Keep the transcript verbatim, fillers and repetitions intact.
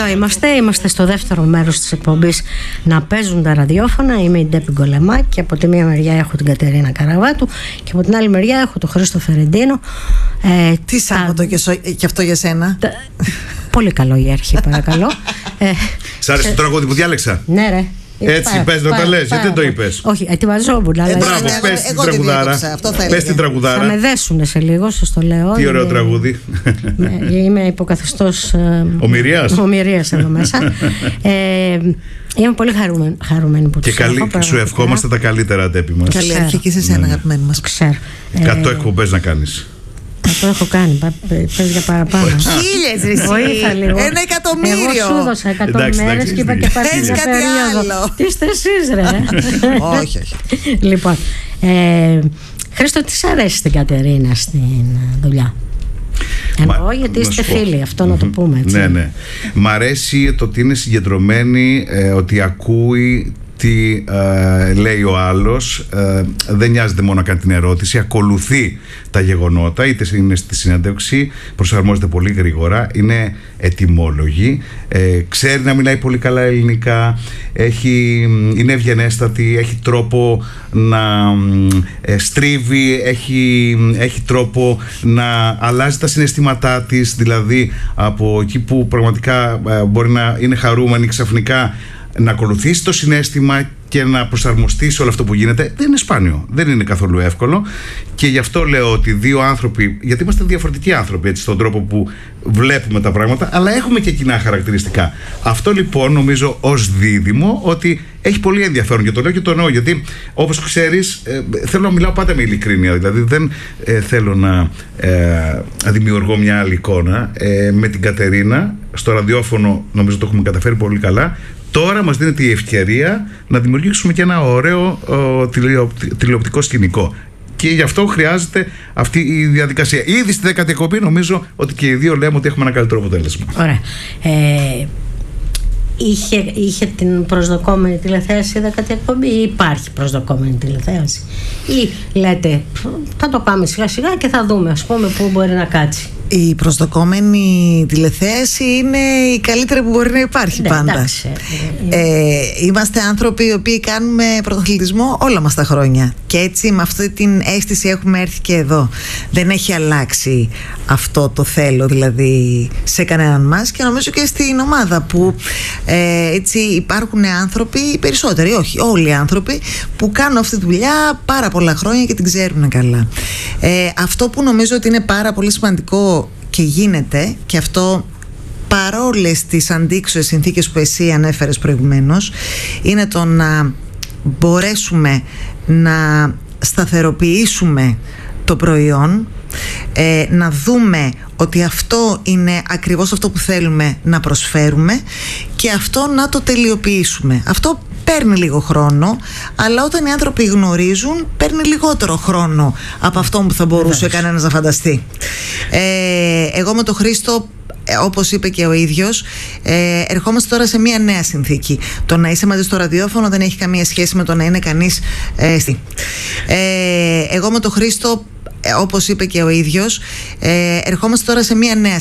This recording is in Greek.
Εδώ είμαστε, είμαστε στο δεύτερο μέρος της εκπομπής «Να παίζουν τα ραδιόφωνα». Είμαι η Ντέπη Γκολεμά και από τη μία μεριά έχω την Κατερίνα Καραβάτου και από την άλλη μεριά έχω τον Χρήστο Φερεντίνο. Ε, Τι Σάββατο και, σο... και αυτό για σένα? Τα... Πολύ καλό η αρχή, παρακαλώ. ε, Σ' άρεσε το τραγούδι που διάλεξα? Ναι ρε. Έτσι πες να τα λες, γιατί δεν το είπες? Όχι, ετοιμαζόμουν. Ε, μπράβο, πες την τραγουδάρα. Πες την τραγουδάρα. Θα με δέσουνε σε λίγο, σας το λέω. Τι ωραίο τραγούδι. Είμαι υποκαθεστώς ομηρίας. Ομηρίας εδώ μέσα. Είμαι πολύ χαρούμενη, χαρούμενη που τους έχω. Και σου ευχόμαστε τα καλύτερα, Ντέπη μας. Καλή αρχή και σε εσένα, αγαπημένη μας. Ξέρω. Εκατό εκπομπές να κάνεις. Αυτό έχω κάνει. Πες για παραπάνω. Χίλιες ρε Βοήθα λίγο. Ένα εκατομμύριο. Εγώ σου έδωσα εκατό μέρες και είπα και πάρει μια περίοδο. Τι είστε εσείς ρε? Όχι, όχι. Λοιπόν, Χρήστο, τι σ' αρέσει στην Κατερίνα στην δουλειά? Εννοώ γιατί είστε φίλοι, αυτό να το πούμε έτσι. Ναι, ναι. Μ' αρέσει το ότι είναι συγκεντρωμένη, ότι ακούει τι ε, λέει ο άλλος, ε, δεν νοιάζεται μόνο να κάνει την ερώτηση, ακολουθεί τα γεγονότα, είτε είναι στη συνέντευξη, προσαρμόζεται πολύ γρήγορα, είναι ετοιμόλογη, ε, ξέρει να μιλάει πολύ καλά ελληνικά, έχει, είναι ευγενέστατη, έχει τρόπο να ε, στρίβει, έχει, έχει τρόπο να αλλάζει τα συναισθήματά της, δηλαδή από εκεί που πραγματικά ε, μπορεί να είναι χαρούμενη ξαφνικά να ακολουθήσει το συναίσθημα και να προσαρμοστεί σε όλο αυτό που γίνεται. Δεν είναι σπάνιο, δεν είναι καθόλου εύκολο, και γι' αυτό λέω ότι δύο άνθρωποι, γιατί είμαστε διαφορετικοί άνθρωποι έτσι, στον τρόπο που βλέπουμε τα πράγματα, αλλά έχουμε και κοινά χαρακτηριστικά. Αυτό λοιπόν νομίζω ως δίδυμο ότι έχει πολύ ενδιαφέρον, και το λέω και το εννοώ, γιατί όπως ξέρεις ε, θέλω να μιλάω πάντα με ειλικρίνεια, δηλαδή δεν ε, θέλω να ε, δημιουργώ μια άλλη εικόνα. Ε, με την Κατερίνα στο ραδιόφωνο νομίζω το έχουμε καταφέρει πολύ καλά. Τώρα μας δίνεται η ευκαιρία να δημιουργήσουμε και ένα ωραίο ο, τηλεοπτικό σκηνικό. Και γι' αυτό χρειάζεται αυτή η διαδικασία. Ήδη στη δέκατη εκπομπή νομίζω ότι και οι δύο λέμε ότι έχουμε ένα καλύτερο αποτέλεσμα. Ωραία. Ε, είχε, είχε την προσδοκόμενη τηλεθέαση η δέκατη εκπομπή, ή υπάρχει προσδοκόμενη τηλεθέαση? Ή λέτε θα το πάμε σιγά σιγά και θα δούμε, ας πούμε, πού μπορεί να κάτσει? Η προσδοκόμενη τηλεθέαση είναι η καλύτερη που μπορεί να υπάρχει, ναι, πάντα. Εντάξει. Ε, είμαστε άνθρωποι οι οποίοι κάνουμε πρωταθλητισμό όλα μας τα χρόνια. Και έτσι με αυτή την αίσθηση έχουμε έρθει και εδώ. Δεν έχει αλλάξει αυτό το θέλω, δηλαδή, σε κανέναν μας, και νομίζω και στην ομάδα που ε, έτσι υπάρχουν άνθρωποι, οι περισσότεροι, όχι όλοι οι άνθρωποι, που κάνουν αυτή τη δουλειά πάρα πολλά χρόνια και την ξέρουν καλά. Ε, αυτό που νομίζω ότι είναι πάρα πολύ σημαντικό και γίνεται, και αυτό παρόλες τις αντίξωες συνθήκες που εσύ ανέφερες προηγουμένως, είναι το να μπορέσουμε να σταθεροποιήσουμε το προϊόν, ε, να δούμε ότι αυτό είναι ακριβώς αυτό που θέλουμε να προσφέρουμε, και αυτό να το τελειοποιήσουμε. Αυτό παίρνει λίγο χρόνο, αλλά όταν οι άνθρωποι γνωρίζουν, παίρνει λιγότερο χρόνο από αυτό που θα μπορούσε κανένας να φανταστεί. Ε, εγώ με τον Χρήστο, όπως είπε και ο ίδιος, ε, ερχόμαστε τώρα σε μια νέα συνθήκη. Το να είσαι μαζί στο ραδιόφωνο δεν έχει καμία σχέση με το να είναι κανείς ε, στη. Ε, εγώ με τον Χρήστο, όπως είπε και ο ίδιος, ε, ερχόμαστε τώρα σε μια νέα